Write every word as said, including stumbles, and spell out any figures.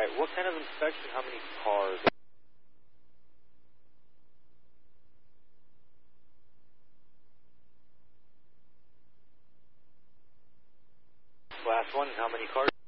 right, what kind of inspection, how many cars? Last one, how many cars?